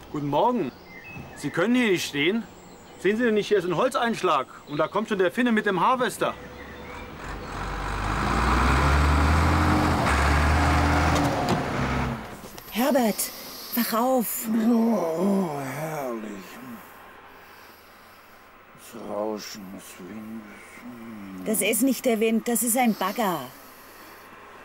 Guten Morgen. Sie können hier nicht stehen. Sehen Sie denn nicht, hier ist ein Holzeinschlag. Und da kommt schon der Finne mit dem Harvester. Herbert, wach auf. Oh, herrlich. Das Rauschen des Windes. Das ist nicht der Wind, das ist ein Bagger.